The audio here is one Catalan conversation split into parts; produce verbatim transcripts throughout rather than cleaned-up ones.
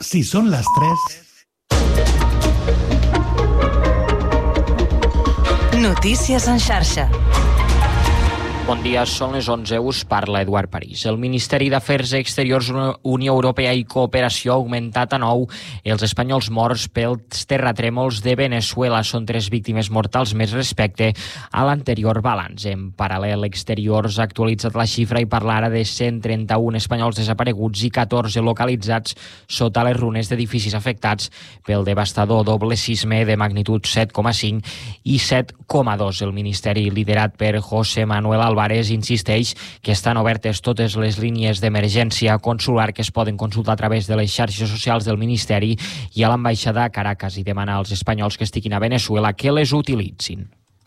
Si són les tres... Notícies en xarxa. Bon dia, són les onze, us parla Eduard París. El Ministeri d'Afers Exteriors, Unió Europea i Cooperació ha augmentat a nou els espanyols morts pels terratrèmols de Venezuela. Són tres víctimes mortals més respecte a l'anterior balanç. En paral·lel, Exteriors ha actualitzat la xifra i parla ara de cent trenta-un espanyols desapareguts i catorze localitzats sota les runes d'edificis afectats pel devastador doble sisme de magnitud set coma cinc i set coma dos. El Ministeri, liderat per José Manuel Álvarez, insisteix que estan obertes totes les línies d'emergència consular que es poden consultar a través de les xarxes socials del Ministeri i a l'ambaixada a Caracas i demana als espanyols que estiguin a Venezuela que les utilitzin.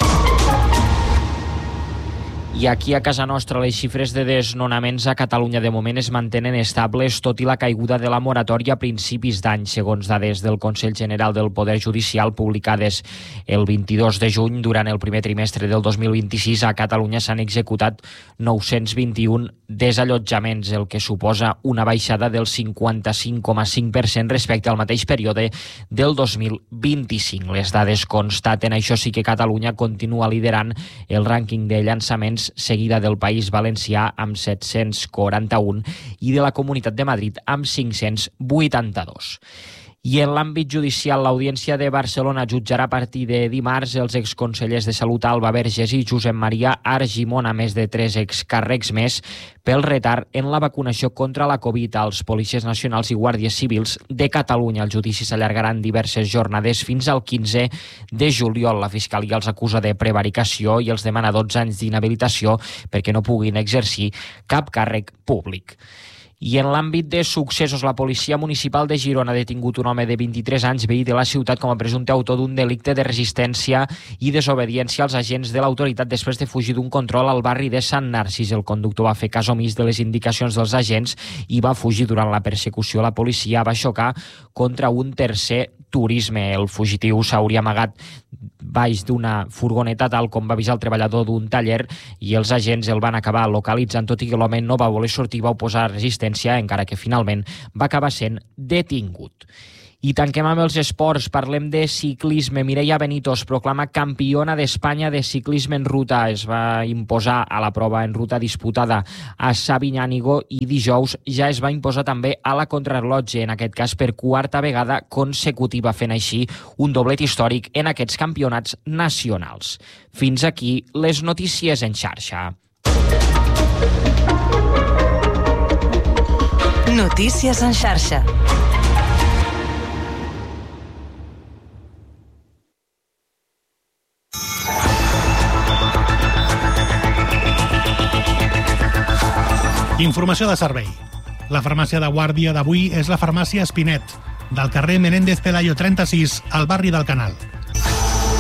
I aquí a casa nostra les xifres de desnonaments a Catalunya de moment es mantenen estables tot i la caiguda de la moratòria a principis d'any, segons dades del Consell General del Poder Judicial publicades el vint-i-dos de juny. Durant el primer trimestre del dos mil vint-i-sis a Catalunya s'han executat nou-cents vint-i-un desallotjaments, el que suposa una baixada del cinquanta-cinc coma cinc per cent respecte al mateix període del dos mil vint-i-cinc. Les dades constaten, això sí, que Catalunya continua liderant el rànquing de llançaments, seguida del País Valencià amb set-cents quaranta-un i de la Comunitat de Madrid amb cinc-cents vuitanta-dos. I en l'àmbit judicial, l'Audiència de Barcelona jutjarà a partir de dimarts els exconsellers de Salut Alba Vergés i Josep Maria Argimon, a més de tres excàrrecs més, pel retard en la vacunació contra la Covid als policies nacionals i guàrdies civils de Catalunya. El judici s'allargarà en diverses jornades fins al quinze de juliol. La Fiscalia els acusa de prevaricació i els demana dotze anys d'inhabilitació perquè no puguin exercir cap càrrec públic. I en l'àmbit de successos, la policia municipal de Girona ha detingut un home de vint-i-tres anys, veí de la ciutat, com a presumpte autor d'un delicte de resistència i desobediència als agents de l'autoritat després de fugir d'un control al barri de Sant Narcís. El conductor va fer cas omís de les indicacions dels agents i va fugir. Durant la persecució, la policia va xocar contra un tercer turisme. El fugitiu s'hauria amagat baix d'una furgoneta, tal com va avisar el treballador d'un taller, i els agents el van acabar localitzant, tot i que l'home no va voler sortir i va oposar resistència, encara que finalment va acabar sent detingut. I tanquem amb els esports. Parlem de ciclisme. Mireia Benito proclama campiona d'Espanya de ciclisme en ruta. Es va imposar a la prova en ruta disputada a Sabinyànigo i dijous ja es va imposar també a la contrarrellotge, en aquest cas per quarta vegada consecutiva, fent així un doblet històric en aquests campionats nacionals. Fins aquí les notícies en xarxa. Notícies en xarxa. Informació de servei. La farmàcia de guàrdia d'avui és la farmàcia Espinet, del carrer Menéndez Pelayo trenta-sis, al barri del Canal.